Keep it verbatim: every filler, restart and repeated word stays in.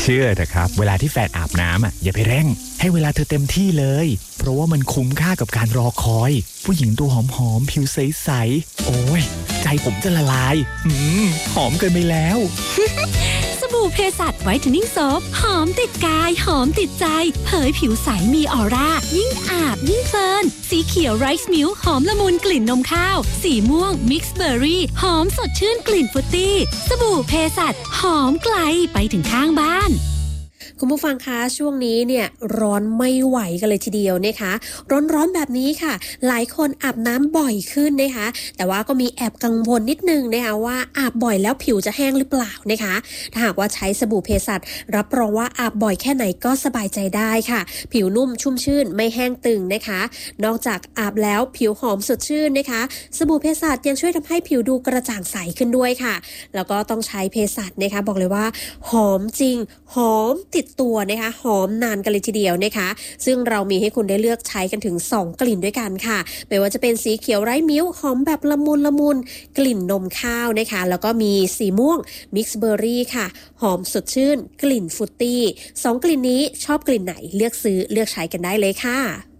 เชื่อเถอะครับเวลาที่แฟนอาบน้ำอ่ะอย่าไปเร่งให้เวลาเธอเต็มที่เลยเพราะว่ามันคุ้มค่ากับการรอคอยผู้หญิงตัวหอมๆผิวใสๆโอ้ยใจผมจะละลายอืมหอมเกินไปแล้วสบู่เพสัชไวท์เทนนิ่งโซฟหอมติดกายหอมติดใจเผยผิวใสมีออร่ายิ่งอาบยิ่งเพลินสีเขียวไรซ์มิลค์หอมละมุนกลิ่นนมข้าวสีม่วงมิกซ์เบอร์รี่หอมสดชื่นกลิ่นฟรุตตี้สบู่เพสัชหอมไกลไปถึงข้างบ้านคุณผู้ฟังคะช่วงนี้เนี่ยร้อนไม่ไหวกันเลยทีเดียวนะคะร้อนๆแบบนี้ค่ะหลายคนอาบน้ำบ่อยขึ้นนะคะแต่ว่าก็มีแอบกังวลนิดนึงนะคะว่าอาบบ่อยแล้วผิวจะแห้งหรือเปล่านะคะถ้าหากว่าใช้สบู่เภสัชรับรองว่าอาบบ่อยแค่ไหนก็สบายใจได้ค่ะผิวนุ่มชุ่มชื่นไม่แห้งตึงนะคะนอกจากอาบแล้วผิวหอมสดชื่นนะคะสบู่เภสัชยังช่วยทำให้ผิวดูกระจ่างใสขึ้นด้วยค่ะแล้วก็ต้องใช้เภสัชนะคะบอกเลยว่าหอมจริงหอมติดตัวนะคะหอมนานกันเลยทีเดียวนะคะซึ่งเรามีให้คุณได้เลือกใช้กันถึงสองกลิ่นด้วยกันค่ะไม่ว่าจะเป็นสีเขียวไร้มิ้วหอมแบบละมุนละมุนกลิ่นนมข้าวนะคะแล้วก็มีสีม่วงมิกซ์เบอร์รี่ค่ะหอมสดชื่นกลิ่นฟรุตตี้สองกลิ่นนี้ชอบกลิ่นไหนเลือกซื้อเลือกใช้กันได้เลยค่ะ